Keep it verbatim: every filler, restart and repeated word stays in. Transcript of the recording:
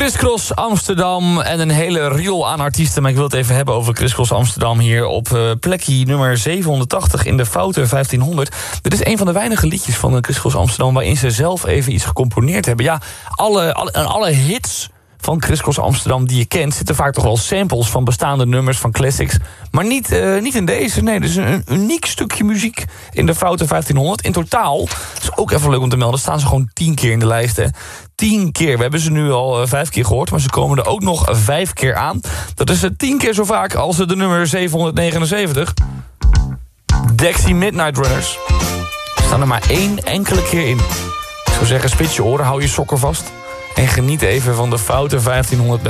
Criss Cross Amsterdam en een hele riool aan artiesten. Maar ik wil het even hebben over Criss Cross Amsterdam hier op uh, plekje nummer zevenhonderdtachtig in de Foute vijftienhonderd. Dit is een van de weinige liedjes van Criss Cross Amsterdam waarin ze zelf even iets gecomponeerd hebben. Ja, alle, alle, alle hits van Criss Cross Amsterdam die je kent zitten vaak toch wel samples van bestaande nummers, van classics. Maar niet, uh, niet in deze. Nee, dit is een, een uniek stukje muziek in de Foute vijftienhonderd. In totaal, dat is ook even leuk om te melden, staan ze gewoon tien keer in de lijst. Hè. Tien keer. We hebben ze nu al uh, vijf keer gehoord, maar ze komen er ook nog vijf keer aan. Dat is uh, tien keer zo vaak als uh, de nummer zevenhonderdnegenenzeventig. Dexy Midnight Runners. Er staan er maar één enkele keer in. Ik zou zeggen, spits je oren, hou je sokken vast en geniet even van de Foute vijftienhonderd met